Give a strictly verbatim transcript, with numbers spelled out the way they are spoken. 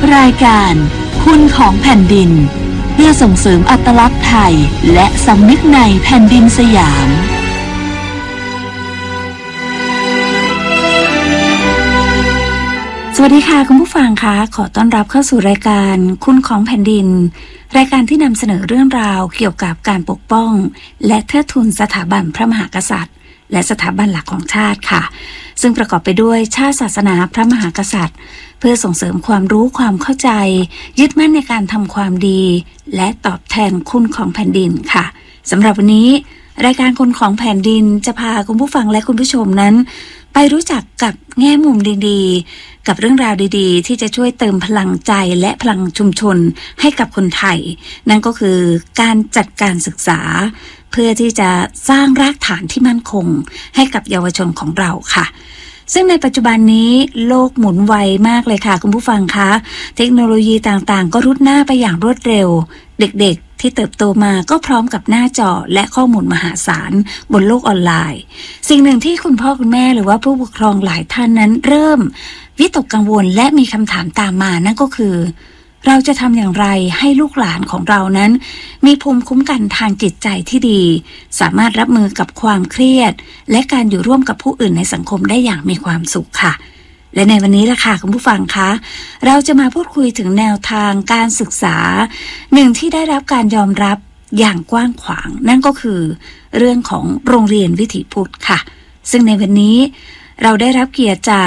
รายการคุณของแผ่นดินเพื่อส่งเสริมอัตลักษณ์ไทยและสำนึกในแผ่นดินสยามสวัสดีค่ะคุณผู้ฟังคะขอต้อนรับเข้าสู่รายการคุณของแผ่นดินรายการที่นำเสนอเรื่องราวเกี่ยวกับการปกป้องและเทิดทูนสถาบันพระมหากษัตริย์และสถาบันหลักของชาติค่ะซึ่งประกอบไปด้วยชาติศาสนาพระมหากษัตริย์เพื่อส่งเสริมความรู้ความเข้าใจยึดมั่นในการทำความดีและตอบแทนคุณของแผ่นดินค่ะสำหรับวันนี้รายการคนของแผ่นดินจะพาคุณผู้ฟังและคุณผู้ชมนั้นไปรู้จักกับแง่มุมดีๆกับเรื่องราวดีๆที่จะช่วยเติมพลังใจและพลังชุมชนให้กับคนไทยนั่นก็คือการจัดการศึกษาเพื่อที่จะสร้างรากฐานที่มั่นคงให้กับเยาวชนของเราค่ะซึ่งในปัจจุบันนี้โลกหมุนไวมากเลยค่ะคุณผู้ฟังคะเทคโนโลยีต่างๆก็รุดหน้าไปอย่างรวดเร็วเด็กๆที่เติบโตมาก็พร้อมกับหน้าจอและข้อมูลมหาศาลบนโลกออนไลน์สิ่งหนึ่งที่คุณพ่อคุณแม่หรือว่าผู้ปกครองหลายท่านนั้นเริ่มวิตกกังวลและมีคำถามตามมานั่นก็คือเราจะทำอย่างไรให้ลูกหลานของเรานั้นมีภูมิคุ้มกันทางจิตใจที่ดีสามารถรับมือกับความเครียดและการอยู่ร่วมกับผู้อื่นในสังคมได้อย่างมีความสุขค่ะและในวันนี้ล่ะค่ะคุณผู้ฟังคะเราจะมาพูดคุยถึงแนวทางการศึกษาหนึ่งที่ได้รับการยอมรับอย่างกว้างขวางนั่นก็คือเรื่องของโรงเรียนวิถีพุทธค่ะซึ่งในวันนี้เราได้รับเกียรติจาก